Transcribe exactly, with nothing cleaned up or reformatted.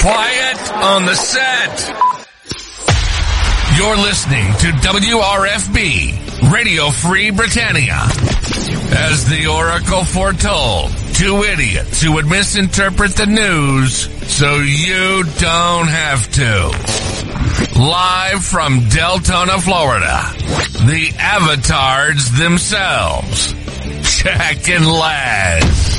Quiet on the set. You're listening to W R F B, Radio Free Britannia. As the Oracle foretold, two idiots who would misinterpret the news so you don't have to. Live from Deltona, Florida, the avatars themselves, Jack and Laz.